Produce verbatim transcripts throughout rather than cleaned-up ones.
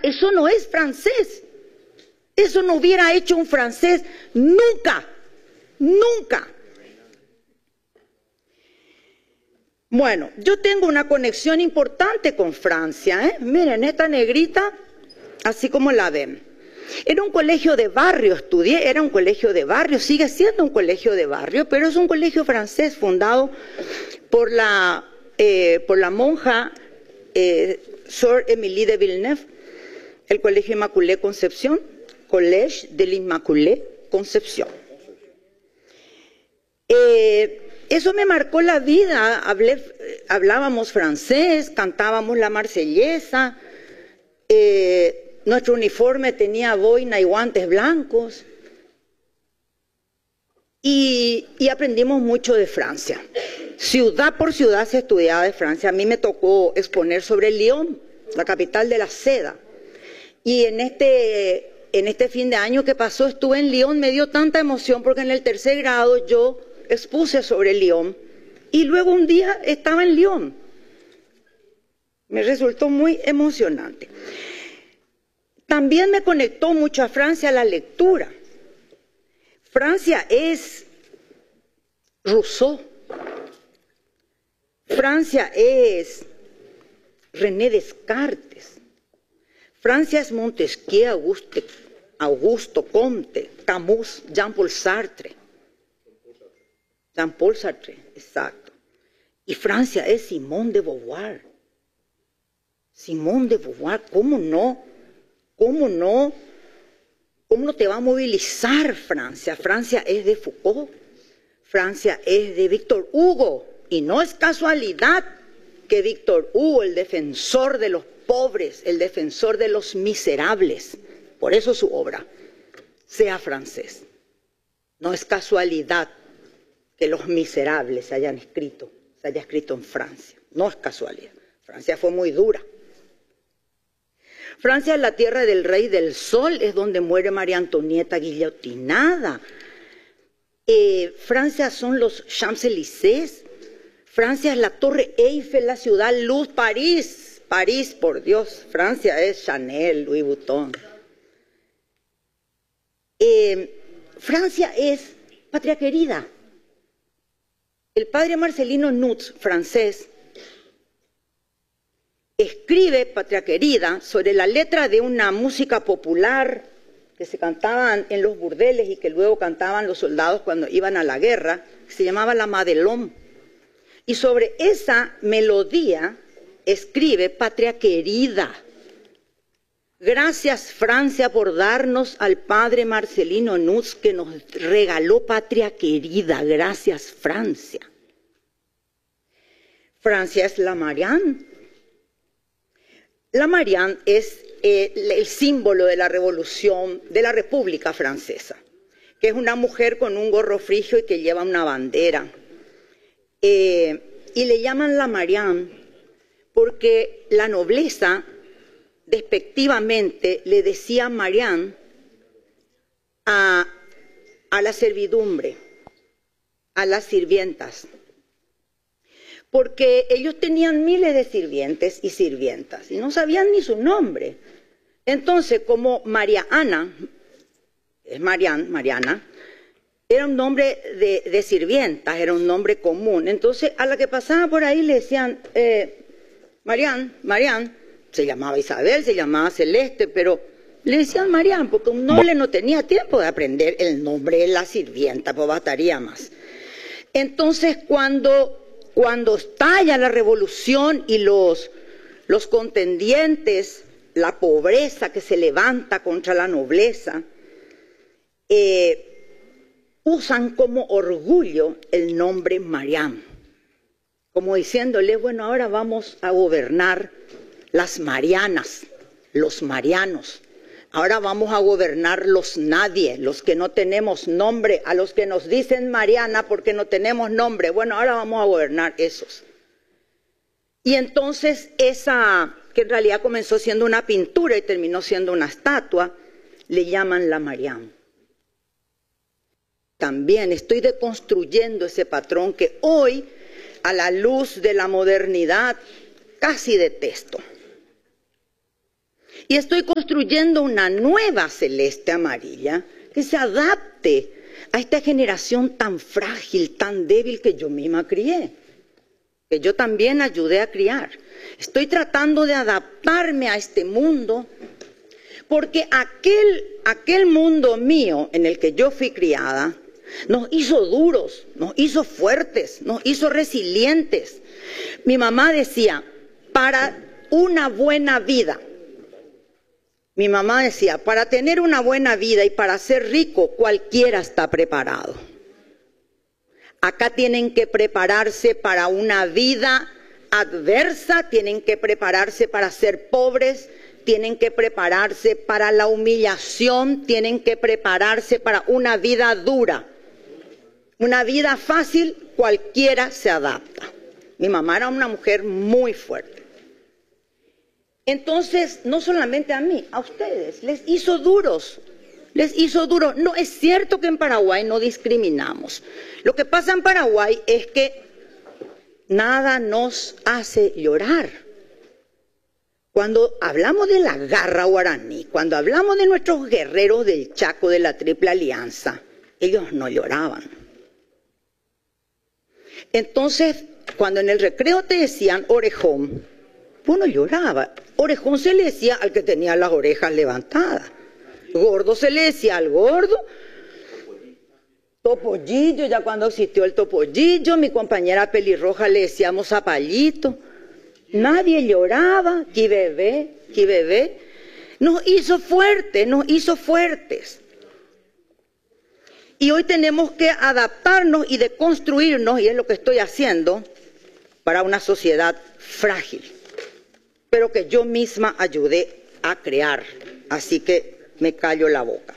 eso no es francés. Eso no hubiera hecho un francés nunca, nunca. Bueno, yo tengo una conexión importante con Francia, ¿eh? Miren, esta negrita, así como la ven. Era un colegio de barrio, estudié, era un colegio de barrio, sigue siendo un colegio de barrio, pero es un colegio francés fundado por la, eh, por la monja eh, Sœur Émilie de Villeneuve, el Colegio Immaculée Concepción, Collège de l'Immaculée Concepción. Eh, eso me marcó la vida. Hablé, hablábamos francés, cantábamos la marsellesa, eh, nuestro uniforme tenía boina y guantes blancos y, y aprendimos mucho de Francia. Ciudad por ciudad se estudiaba de Francia. A mí me tocó exponer sobre Lyon, la capital de la seda. Y en este, en este fin de año que pasó estuve en Lyon, me dio tanta emoción porque en el tercer grado yo expuse sobre Lyon y luego un día estaba en Lyon. Me resultó muy emocionante. También me conectó mucho a Francia la lectura. Francia es Rousseau. Francia es René Descartes. Francia es Montesquieu, Auguste, Augusto Comte, Camus, Jean-Paul Sartre. Jean-Paul Sartre, exacto. Y Francia es Simone de Beauvoir. Simone de Beauvoir, ¿cómo no? ¿Cómo no? ¿Cómo no te va a movilizar Francia? Francia es de Foucault. Francia es de Víctor Hugo. Y no es casualidad que Víctor Hugo, el defensor de los pobres, el defensor de los miserables, por eso su obra, sea francés. No es casualidad que los miserables se hayan escrito, se haya escrito en Francia. No es casualidad. Francia fue muy dura. Francia es la tierra del rey del sol, es donde muere María Antonieta guillotinada. Eh, Francia son los Champs-Élysées. Francia es la Torre Eiffel, la ciudad luz, París. París, por Dios. Francia es Chanel, Louis Vuitton. Eh, Francia es patria querida. El padre Marcelino Nutz, francés, escribe Patria Querida sobre la letra de una música popular que se cantaban en los burdeles y que luego cantaban los soldados cuando iban a la guerra, que se llamaba la Madelón. Y sobre esa melodía escribe Patria Querida. Gracias, Francia, por darnos al padre Marcelino Nutz que nos regaló Patria Querida. Gracias, Francia. Francia es la Marianne. La Marianne es eh, el símbolo de la revolución de la República Francesa, que es una mujer con un gorro frigio y que lleva una bandera. Eh, y le llaman la Marianne porque la nobleza despectivamente le decía Marianne a, a la servidumbre, a las sirvientas, porque ellos tenían miles de sirvientes y sirvientas y no sabían ni su nombre. Entonces, como María Ana, es Marianne, Mariana, era un nombre de, de sirvientas, era un nombre común. Entonces, a la que pasaba por ahí le decían, eh, Marianne, Marianne, se llamaba Isabel, se llamaba Celeste, pero le decían Marianne, porque un noble no tenía tiempo de aprender el nombre de la sirvienta, pues bastaría más. Entonces, cuando... Cuando estalla la revolución y los, los contendientes, la pobreza que se levanta contra la nobleza, eh, usan como orgullo el nombre Marianne, como diciéndole, bueno, ahora vamos a gobernar las Marianas, los Marianos. Ahora vamos a gobernar los nadie, los que no tenemos nombre, a los que nos dicen Mariana porque no tenemos nombre. Bueno, ahora vamos a gobernar esos. Y entonces esa, que en realidad comenzó siendo una pintura y terminó siendo una estatua, le llaman la Marianne. También estoy deconstruyendo ese patrón que hoy, a la luz de la modernidad, casi detesto. Y estoy construyendo una nueva celeste amarilla que se adapte a esta generación tan frágil, tan débil que yo misma crié, que yo también ayudé a criar. Estoy tratando de adaptarme a este mundo, porque aquel, aquel mundo mío en el que yo fui criada nos hizo duros, nos hizo fuertes, nos hizo resilientes. Mi mamá decía, para una buena vida, mi mamá decía, para tener una buena vida y para ser rico, cualquiera está preparado. Acá tienen que prepararse para una vida adversa, tienen que prepararse para ser pobres, tienen que prepararse para la humillación, tienen que prepararse para una vida dura. Una vida fácil, cualquiera se adapta. Mi mamá era una mujer muy fuerte. Entonces, no solamente a mí, a ustedes, les hizo duros, les hizo duros. No, es cierto que en Paraguay no discriminamos. Lo que pasa en Paraguay es que nada nos hace llorar. Cuando hablamos de la garra guaraní, cuando hablamos de nuestros guerreros del Chaco de la Triple Alianza, ellos no lloraban. Entonces, cuando en el recreo te decían orejón, vos no llorabas. Orejón se le decía al que tenía las orejas levantadas. Gordo se le decía al gordo. Topollillo, ya cuando existió el topollillo, mi compañera pelirroja le decíamos zapallito. Nadie lloraba, que bebé, que bebé. Nos hizo fuertes, nos hizo fuertes. Y hoy tenemos que adaptarnos y deconstruirnos, y es lo que estoy haciendo, para una sociedad frágil, pero que yo misma ayudé a crear. Así que me callo la boca.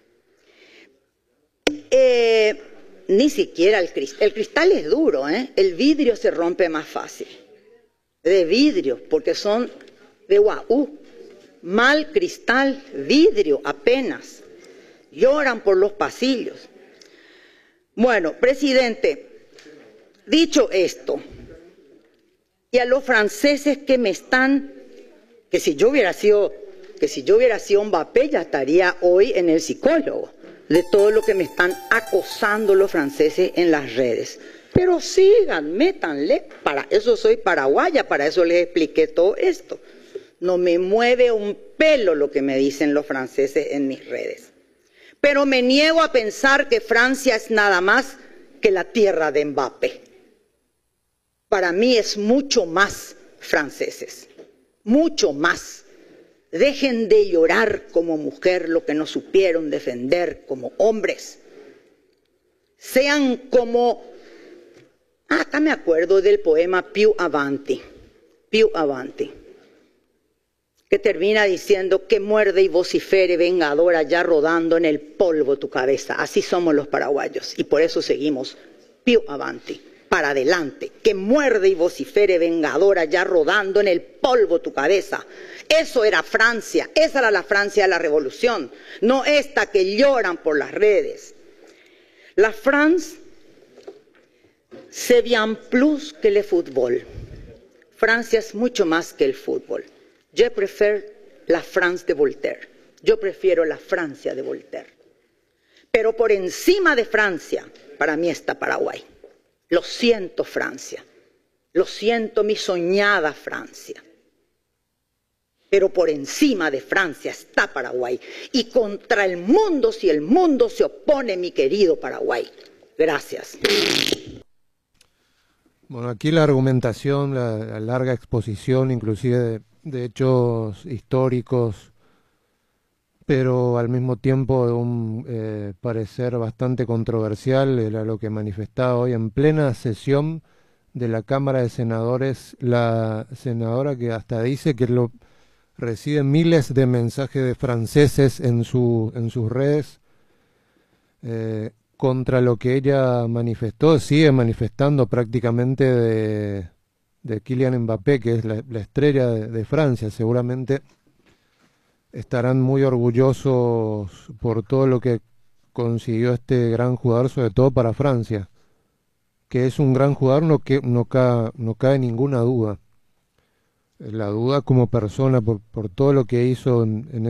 Eh, ni siquiera el cristal. El cristal es duro, ¿eh? El vidrio se rompe más fácil. De vidrio, porque son de guaú. Mal cristal, vidrio apenas. Lloran por los pasillos. Bueno, presidente, dicho esto, y a los franceses que me están, que si yo hubiera sido, que si yo hubiera sido Mbappé ya estaría hoy en el psicólogo, de todo lo que me están acosando los franceses en las redes. Pero sigan, métanle, para eso soy paraguaya, para eso les expliqué todo esto. No me mueve un pelo lo que me dicen los franceses en mis redes. Pero me niego a pensar que Francia es nada más que la tierra de Mbappé. Para mí es mucho más, franceses, mucho más. Dejen de llorar como mujer lo que no supieron defender como hombres. Sean como... Ah, acá me acuerdo del poema Più Avanti, Più Avanti, que termina diciendo que muerde y vocifere vengadora ya rodando en el polvo tu cabeza. Así somos los paraguayos y por eso seguimos Più Avanti, para adelante, que muerde y vocifere vengadora ya rodando en el polvo tu cabeza. Eso era Francia, esa era la Francia de la revolución, no esta que lloran por las redes. La France, c'est bien plus que le fútbol. Francia es mucho más que el fútbol. Yo prefiero la France de Voltaire. Yo prefiero la Francia de Voltaire. Pero por encima de Francia, para mí está Paraguay. Lo siento, Francia. Lo siento, mi soñada Francia. Pero por encima de Francia está Paraguay. Y contra el mundo, si el mundo se opone, mi querido Paraguay. Gracias. Bueno, aquí la argumentación, la, la larga exposición, inclusive de, de hechos históricos, pero al mismo tiempo de un eh, parecer bastante controversial, era lo que manifestaba hoy en plena sesión de la Cámara de Senadores, la senadora que hasta dice que lo recibe miles de mensajes de franceses en, su, en sus redes, eh, contra lo que ella manifestó, sigue manifestando prácticamente de, de Kylian Mbappé, que es la, la estrella de, de Francia. Seguramente estarán muy orgullosos por todo lo que consiguió este gran jugador, sobre todo para Francia, que es un gran jugador, no, que, no, ca, no cabe ninguna duda. la duda como persona por, por todo lo que hizo en, en